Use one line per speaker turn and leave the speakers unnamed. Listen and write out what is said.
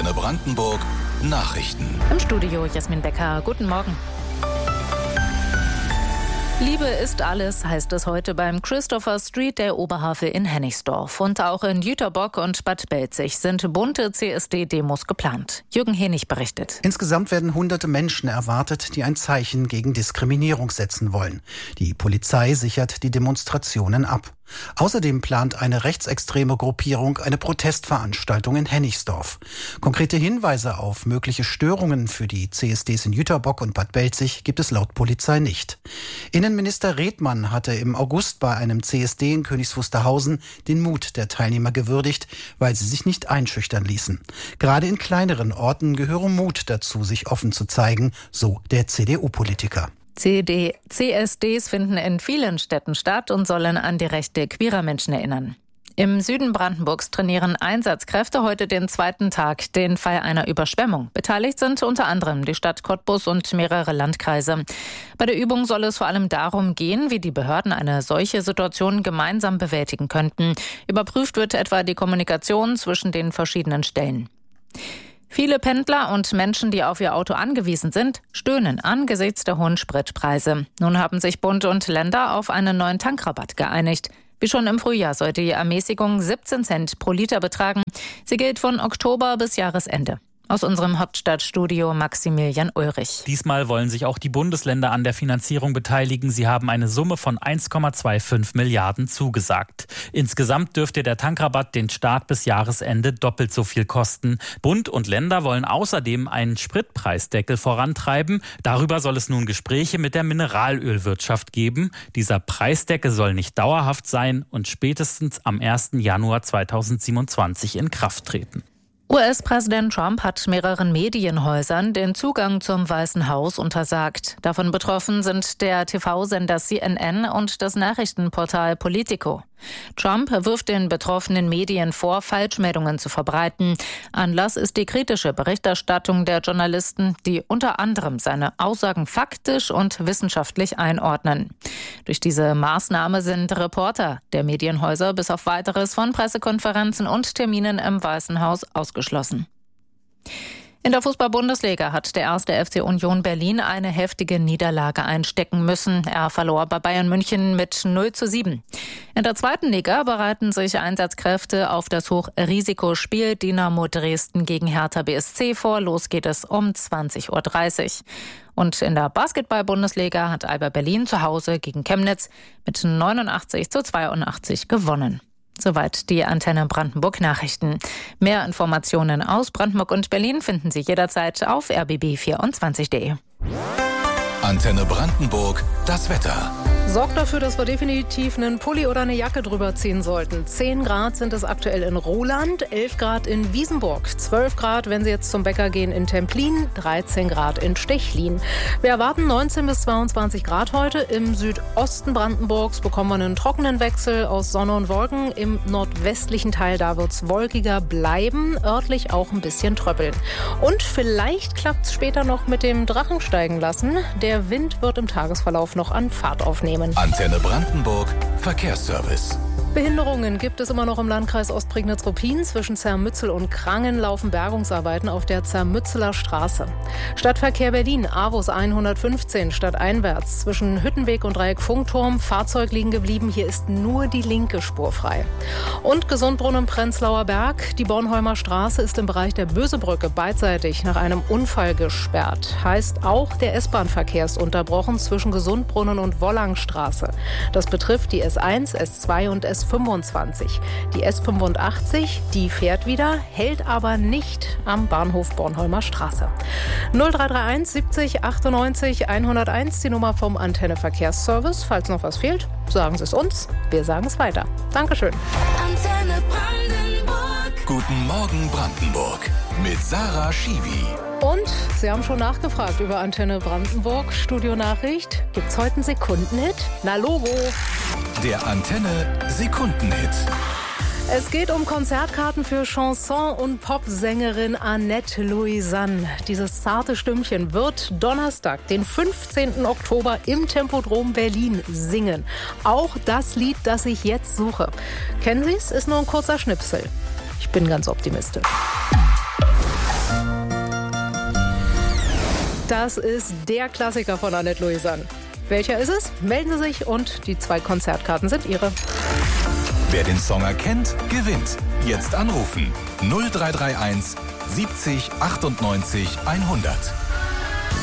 Antenne Brandenburg Nachrichten.
Im Studio Jasmin Becker. Guten Morgen. Liebe ist alles, heißt es heute beim Christopher Street der Oberhavel in Hennigsdorf. Und auch in Jüterbock und Bad Belzig sind bunte CSD-Demos geplant. Jürgen Henig berichtet.
Insgesamt werden hunderte Menschen erwartet, die ein Zeichen gegen Diskriminierung setzen wollen. Die Polizei sichert die Demonstrationen ab. Außerdem plant eine rechtsextreme Gruppierung eine Protestveranstaltung in Hennigsdorf. Konkrete Hinweise auf mögliche Störungen für die CSDs in Jüterbock und Bad Belzig gibt es laut Polizei nicht. Innenminister Redmann hatte im August bei einem CSD in Königs Wusterhausen den Mut der Teilnehmer gewürdigt, weil sie sich nicht einschüchtern ließen. Gerade in kleineren Orten gehöre Mut dazu, sich offen zu zeigen, so der CDU-Politiker. CSDs finden in vielen Städten statt und sollen an die Rechte queerer Menschen erinnern. Im Süden Brandenburgs trainieren Einsatzkräfte heute den zweiten Tag den Fall einer Überschwemmung. Beteiligt sind unter anderem die Stadt Cottbus und mehrere Landkreise. Bei der Übung soll es vor allem darum gehen, wie die Behörden eine solche Situation gemeinsam bewältigen könnten. Überprüft wird etwa die Kommunikation zwischen den verschiedenen Stellen. Viele Pendler und Menschen, die auf ihr Auto angewiesen sind, stöhnen angesichts der hohen Spritpreise. Nun haben sich Bund und Länder auf einen neuen Tankrabatt geeinigt. Wie schon im Frühjahr sollte die Ermäßigung 17 Cent pro Liter betragen. Sie gilt von Oktober bis Jahresende. Aus unserem Hauptstadtstudio Maximilian Ulrich.
Diesmal wollen sich auch die Bundesländer an der Finanzierung beteiligen. Sie haben eine Summe von 1,25 Milliarden zugesagt. Insgesamt dürfte der Tankrabatt den Start bis Jahresende doppelt so viel kosten. Bund und Länder wollen außerdem einen Spritpreisdeckel vorantreiben. Darüber soll es nun Gespräche mit der Mineralölwirtschaft geben. Dieser Preisdeckel soll nicht dauerhaft sein und spätestens am 1. Januar 2027 in Kraft treten.
US-Präsident Trump hat mehreren Medienhäusern den Zugang zum Weißen Haus untersagt. Davon betroffen sind der TV-Sender CNN und das Nachrichtenportal Politico. Trump wirft den betroffenen Medien vor, Falschmeldungen zu verbreiten. Anlass ist die kritische Berichterstattung der Journalisten, die unter anderem seine Aussagen faktisch und wissenschaftlich einordnen. Durch diese Maßnahme sind Reporter der Medienhäuser bis auf Weiteres von Pressekonferenzen und Terminen im Weißen Haus ausgeschlossen. In der Fußball-Bundesliga hat der 1. FC Union Berlin eine heftige Niederlage einstecken müssen. Er verlor bei Bayern München mit 0:7. In der zweiten Liga bereiten sich Einsatzkräfte auf das Hochrisikospiel Dynamo Dresden gegen Hertha BSC vor. Los geht es um 20:30 Uhr. Und in der Basketball-Bundesliga hat Alba Berlin zu Hause gegen Chemnitz mit 89:82 gewonnen. Soweit die Antenne Brandenburg Nachrichten. Mehr Informationen aus Brandenburg und Berlin finden Sie jederzeit auf rbb24.de.
Antenne Brandenburg, das Wetter.
Sorgt dafür, dass wir definitiv einen Pulli oder eine Jacke drüber ziehen sollten. 10 Grad sind es aktuell in Roland, 11 Grad in Wiesenburg, 12 Grad, wenn Sie jetzt zum Bäcker gehen, in Templin, 13 Grad in Stechlin. Wir erwarten 19 bis 22 Grad heute. Im Südosten Brandenburgs bekommen wir einen trockenen Wechsel aus Sonne und Wolken. Im nordwestlichen Teil, da wird es wolkiger bleiben, örtlich auch ein bisschen tröppeln. Und vielleicht klappt es später noch mit dem Drachensteigen lassen. Der Wind wird im Tagesverlauf noch an Fahrt aufnehmen.
Antenne Brandenburg, Verkehrsservice.
Behinderungen gibt es immer noch im Landkreis Ostprignitz-Ruppin. Zwischen Zermützel und Krangen laufen Bergungsarbeiten auf der Zermützeler Straße. Stadtverkehr Berlin, Avus 115, stadteinwärts. Zwischen Hüttenweg und Dreieck Funkturm, Fahrzeug liegen geblieben. Hier ist nur die linke Spur frei. Und Gesundbrunnen Prenzlauer Berg. Die Bornholmer Straße ist im Bereich der Bösebrücke beidseitig nach einem Unfall gesperrt. Heißt auch, der S-Bahn-Verkehr ist unterbrochen zwischen Gesundbrunnen und Wollangstraße. Das betrifft die S1, S2 und S25. Die S85, die fährt wieder, hält aber nicht am Bahnhof Bornholmer Straße. 0331 70 98 101, die Nummer vom Antenne Verkehrsservice. Falls noch was fehlt, sagen Sie es uns, wir sagen es weiter. Dankeschön.
Antenne Brandenburg. Guten Morgen Brandenburg mit Sarah Schiwi.
Und Sie haben schon nachgefragt über Antenne Brandenburg. Studionachricht. Gibt's heute einen Sekundenhit? Na Logo.
Der Antenne Sekundenhit.
Es geht um Konzertkarten für Chanson- und Popsängerin Annette Louisanne. Dieses zarte Stimmchen wird Donnerstag, den 15. Oktober im Tempodrom Berlin singen. Auch das Lied, das ich jetzt suche. Kennen Sie es? Ist nur ein kurzer Schnipsel. Ich bin ganz optimistisch. Das ist der Klassiker von Annette Louisan. Welcher ist es? Melden Sie sich und die 2 Konzertkarten sind Ihre.
Wer den Song erkennt, gewinnt. Jetzt anrufen. 0331 70 98 100.